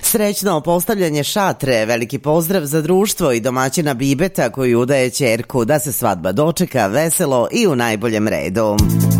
Srećno postavljanje šatre, veliki pozdrav za društvo i domaćina Bibeta koji udaje ćerku da se svadba dočeka veselo i u najboljem redu.